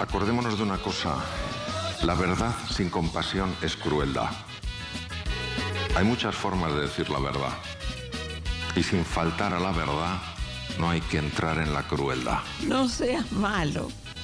Acordémonos de una cosa. La verdad sin compasión es crueldad. Hay muchas formas de decir la verdad. Y sin faltar a la verdad, no hay que entrar en la crueldad. No seas malo.